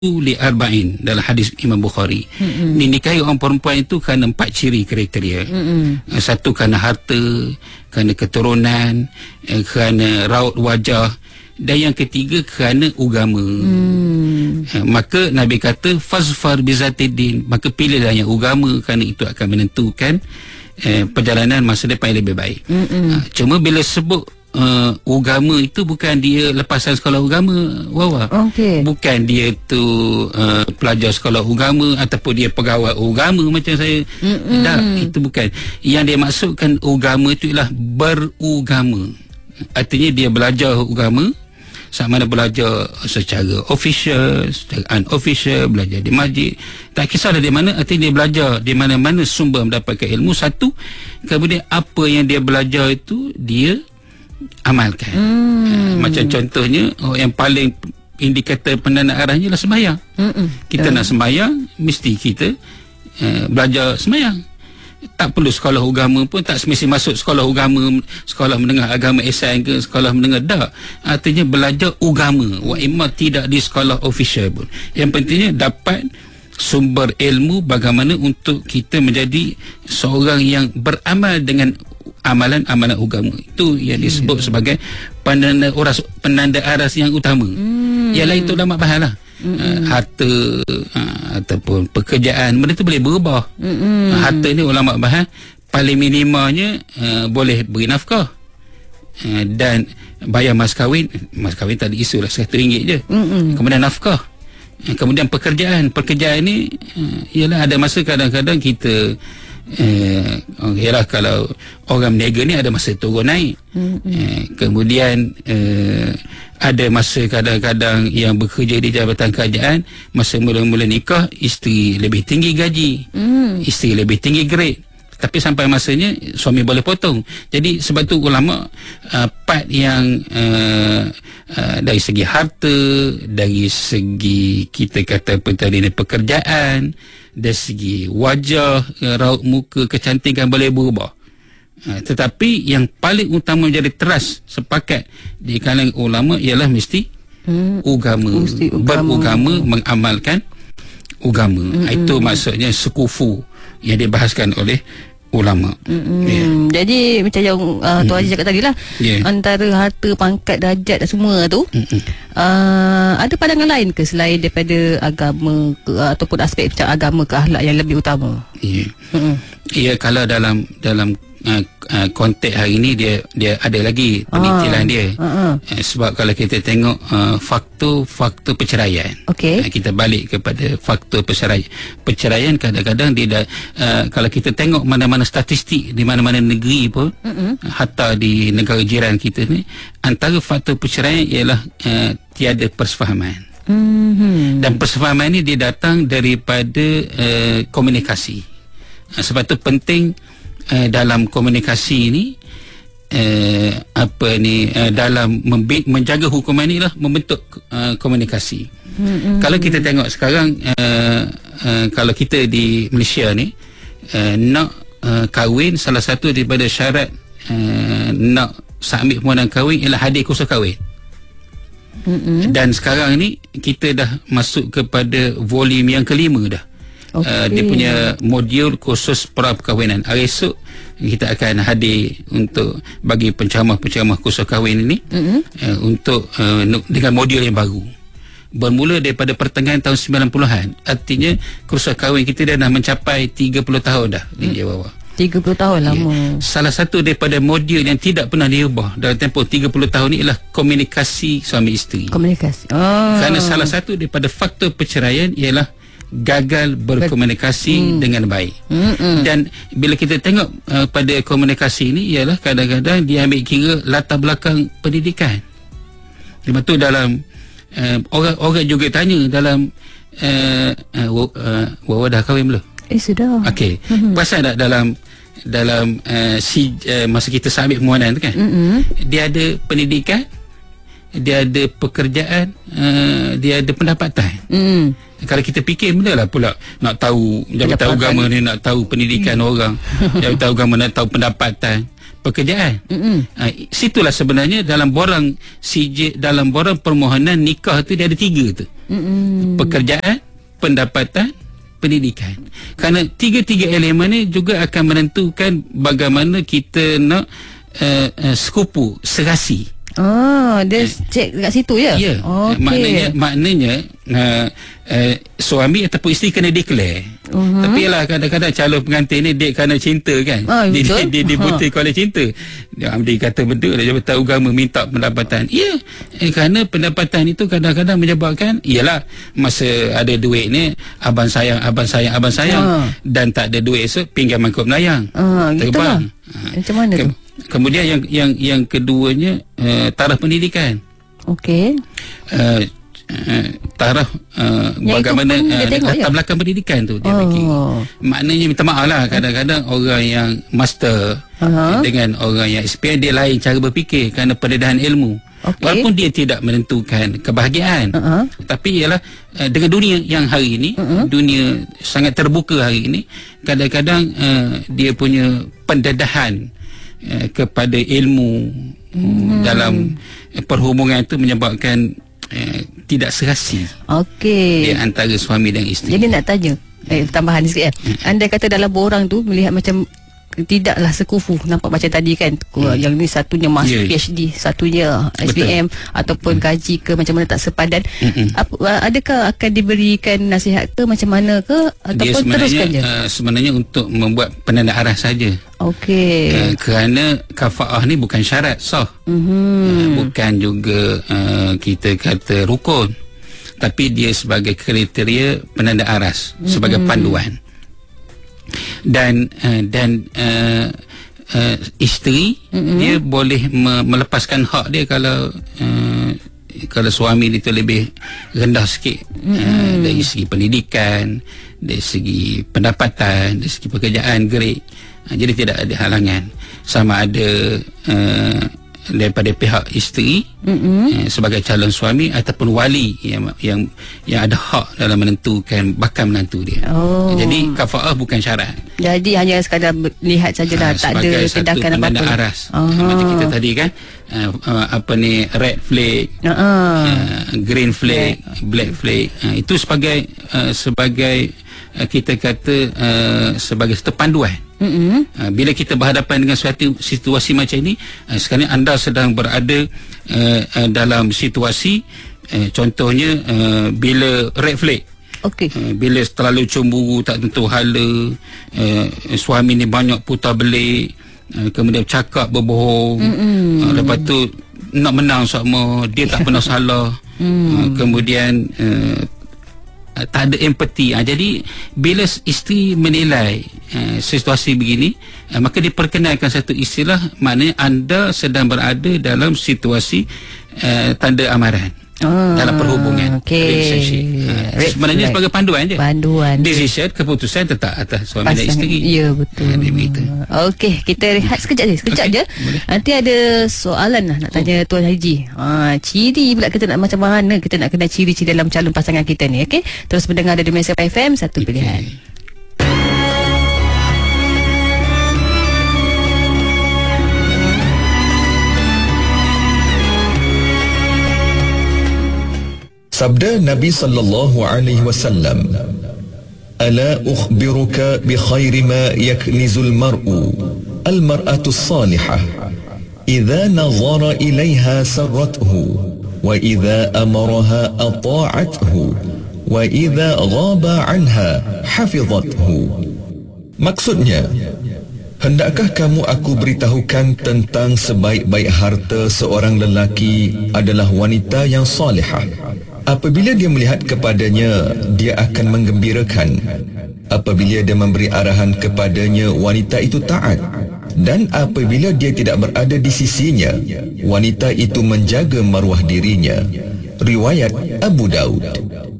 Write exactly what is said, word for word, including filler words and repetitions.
li arba'in dalam hadis Imam Bukhari. Mm-hmm. Dinikahi orang perempuan itu kerana empat ciri kriteria. Mm-hmm. Satu kerana harta, kerana keturunan, kerana raut wajah, dan yang ketiga kerana agama. Mm. Maka Nabi kata fazfar bizatidin, maka pilihlah yang agama kerana itu akan menentukan eh, perjalanan masa depan yang lebih baik. Mm-hmm. Cuma bila sebut Uh, agama itu bukan dia lepasan sekolah agama, Wawa. Okay. Bukan dia tu uh, pelajar sekolah agama ataupun dia pegawai agama macam saya. Mm-mm. Tak, itu bukan. Yang dia maksudkan agama itu ialah beragama. Artinya dia belajar agama, sama ada belajar secara official, secara unofficial, belajar di masjid, tak kisahlah di mana, artinya dia belajar di mana-mana sumber mendapatkan ilmu satu, kemudian apa yang dia belajar itu dia amalkan. Hmm. Macam contohnya, oh, yang paling indikator penanda arahnya adalah sembahyang. Mm-mm. Kita uh. nak sembahyang, mesti kita uh, belajar sembahyang. Tak perlu sekolah agama pun, tak semesti masuk sekolah agama, sekolah menengah agama S I ke sekolah menengah, tak. Artinya belajar agama, wa imma tidak di sekolah official pun. Yang pentingnya dapat sumber ilmu bagaimana untuk kita menjadi seorang yang beramal dengan amalan-amalan agama. Itu yang disebut yeah. sebagai penanda oras, penanda aras yang utama. Mm. Yang lain tu ulama bahas lah. Uh, harta uh, ataupun pekerjaan, benda tu boleh berubah. Uh, harta ni ulama bahas paling minimanya uh, boleh beri nafkah uh, dan bayar mas kahwin. Mas kahwin tak ada isu lah, satu ringgit je. Mm-mm. Kemudian nafkah, uh, kemudian pekerjaan. Pekerjaan ni uh, ialah ada masa kadang-kadang kita Eh, yalah, kalau orang berniaga ni ada masa turun naik. Mm-hmm. eh, kemudian eh, ada masa kadang-kadang yang bekerja di jabatan kerajaan, masa mula-mula nikah isteri lebih tinggi gaji, mm. isteri lebih tinggi grade, tapi sampai masanya suami boleh potong. Jadi sebab tu ulama uh, part yang uh, uh, dari segi harta, dari segi kita kata apa tadi ni, pekerjaan, dari segi wajah, raut muka, kecantikan boleh berubah. Uh, tetapi yang paling utama menjadi teras sepakat di kalangan ulama ialah mesti hmm. agama, beragama, mengamalkan agama. Hmm. Itu maksudnya sekufu yang dibahaskan oleh ulama. Yeah. Jadi macam yang uh, Tuan Haji cakap tadi lah, yeah. antara harta, pangkat, darjat dan semua tu, uh, ada pandangan lain ke selain daripada agama ke, uh, ataupun aspek macam agama ke akhlak yang lebih utama? Ya, yeah. yeah, kalau dalam dalam uh, uh, konteks hari ini dia dia ada lagi penelitian ah. dia. Uh-huh. Uh, sebab kalau kita tengok uh, faktor-faktor perceraian, okay. uh, kita balik kepada faktor perceraian. Perceraian kadang-kadang dia dah, uh, kalau kita tengok mana-mana statistik di mana-mana negeri pun, uh-huh. hatta di negara jiran kita ni, antara faktor perceraian ialah uh, tiada persefahaman. Mm-hmm. Dan persefahaman ni dia datang daripada uh, komunikasi. uh, Sebab tu penting uh, dalam komunikasi ni, uh, apa ni, uh, dalam membi- menjaga hukuman ni lah membentuk uh, komunikasi. Mm-hmm. Kalau kita tengok sekarang, uh, uh, kalau kita di Malaysia ni uh, nak uh, kahwin, salah satu daripada syarat uh, nak submit permohonan kahwin ialah hadir kursus kahwin. Mm-hmm. Dan sekarang ni kita dah masuk kepada volume yang kelima dah. Okay. Uh, dia punya modul kursus pra-perkahwinan. Hari esok kita akan hadir untuk bagi penceramah-penceramah kursus kahwin ini, mm-hmm. uh, untuk uh, dengan modul yang baru. Bermula daripada pertengahan tahun sembilan puluhan. Artinya kursus kahwin kita dah, dah mencapai tiga puluh tahun dah di Jawa. tiga puluh tahun lama. Yeah. Salah satu daripada modul yang tidak pernah diubah dalam tempoh tiga puluh tahun ni ialah komunikasi suami isteri. Komunikasi. Oh. Kerana salah satu daripada faktor perceraian ialah gagal berkomunikasi Ber- hmm. dengan baik. Mm-mm. Dan bila kita tengok uh, pada komunikasi ni ialah kadang-kadang dia ambil kira latar belakang pendidikan. Lepas tu dalam uh, orang orang juga tanya dalam uh, uh, uh, Wawa dah kahwin belum? Eh sudah. Okey. Mm-hmm. Pasal tak dalam dalam uh, si uh, masa kita submit permohonan tu kan, mm-hmm. dia ada pendidikan, dia ada pekerjaan, uh, dia ada pendapatan. Mm. Kalau kita fikir benda lah pula nak tahu jabatan agama ni, nak tahu pendidikan mm. orang, jabatan agama nak tahu pendapatan. pekerjaan. Ha, situlah sebenarnya dalam borang C J, dalam borang permohonan nikah tu dia ada tiga tu. Mm-mm. Pekerjaan, pendapatan, pendidikan. Kerana tiga-tiga elemen ni juga akan menentukan bagaimana kita nak uh, uh, sekupu, serasi. Ah, dia cek dekat situ ya? Ya. Okay. Maknanya maknanya uh, uh, suami ataupun isteri kena declare. Uh-huh. Tapi ialah kadang-kadang calon pengantin ni dek kerana cinta kan. Ah, dia dia, dia, dia buta ha. Oleh cinta. Dia, dia kata benda dia jabatan agama minta pendapatan. Ya. Eh, kerana pendapatan itu kadang-kadang menyebabkan ialah masa ada duit ni abang sayang abang sayang abang sayang ha. Dan tak ada duit esok pinjam mangkuk melayang. Ah, terbang. Ha. Macam mana Ke- tu? Kemudian yang yang yang keduanya uh, taraf pendidikan. Okey. Uh, uh, taraf uh, bagaimana uh, latar belakang pendidikan tu dia oh. bagi. Maknanya minta maaf lah kadang-kadang orang yang master uh-huh. dengan orang yang experience dia lain cara berfikir kerana pendedahan ilmu. Okay. Walaupun dia tidak menentukan kebahagiaan, uh-huh. tapi ialah uh, dengan dunia yang hari ini, uh-huh. dunia sangat terbuka hari ini, kadang-kadang uh, dia punya pendedahan uh, kepada ilmu hmm. dalam uh, perhubungan itu menyebabkan uh, tidak serasi okay. di antara suami dan isteri. Jadi nak tanya eh, tambahan sikit eh. Uh-huh. Andai kata dalam borang tu melihat macam tidaklah sekufu, nampak macam tadi kan hmm. yang ni satunya mas yeah. P H D, satunya S D M betul. Ataupun hmm. gaji ke macam mana tak sepadan. hmm. Apa, adakah akan diberikan nasihat ke macam mana ke ataupun teruskan je? Uh, sebenarnya untuk membuat penanda arah saja. Okey. Uh, kerana kafaah ni bukan syarat sah. Mm-hmm. Uh, bukan juga uh, kita kata rukun, tapi dia sebagai kriteria penanda aras, mm-hmm. sebagai panduan. Dan uh, dan uh, uh, isteri mm-hmm. dia boleh me- melepaskan hak dia kalau uh, kalau suami dia tu lebih rendah sikit mm-hmm. uh, dari segi pendidikan, dari segi pendapatan, dari segi pekerjaan, grade. Uh, jadi tidak ada halangan sama ada uh, daripada pihak isteri mm-hmm. eh, sebagai calon suami ataupun wali yang yang yang ada hak dalam menentukan bakal menantu dia. Oh. Jadi kafaah bukan syarat. Jadi hanya sekadar lihat sajalah, ha, tak ada tindakan apa-apa. Aras. Uh, macam kita tadi kan uh, uh, apa ni red flag, uh-uh. uh, green flag, yeah. black flag. Uh, itu sebagai uh, sebagai uh, kita kata uh, sebagai satu panduan. Mm-hmm. Uh, bila kita berhadapan dengan suatu situasi macam ini, uh, sekarang anda sedang berada uh, uh, dalam situasi uh, contohnya uh, bila red flag, okay. uh, bila terlalu cemburu, tak tentu hala, uh, suami ni banyak putar belik, uh, kemudian cakap berbohong, mm-hmm. uh, lepas tu nak menang sama, dia tak pernah salah, mm. uh, kemudian uh, Uh, tak ada empati. Uh, jadi bila isteri menilai uh, situasi begini, uh, maka diperkenalkan satu istilah, maknanya anda sedang berada dalam situasi uh, tanda amaran. Oh, dalam perhubungan, okay. relationship. Ha, sebenarnya sebagai panduan je. Panduan. Decision, keputusan tetap atas suami dan isteri. Ya, betul. Ha, okey, kita rehat sekejap je, sekejap okay. je. Boleh. Nanti ada soalan lah nak tanya oh. Tuan Haji. Ha, ciri pula kita nak macam mana kita nak kenal ciri-ciri dalam calon pasangan kita ni, okey? Terus mendengar dari Malaysia F M, satu okay. pilihan. Sabda Nabi sallallahu alaihi wasallam, "Ala ukhbiruka bi khairi ma yaknizul mar'u al-mar'atu as-salihah idza nazara ilaiha sarrathu wa idza amaraha ata'athu wa idza ghaba 'anha hafizathu." Maksudnya, hendakkah kamu aku beritahukan tentang sebaik-baik harta seorang lelaki adalah wanita yang salihah. Apabila dia melihat kepadanya, dia akan menggembirakan. Apabila dia memberi arahan kepadanya, wanita itu taat. Dan apabila dia tidak berada di sisinya, wanita itu menjaga maruah dirinya. Riwayat Abu Daud.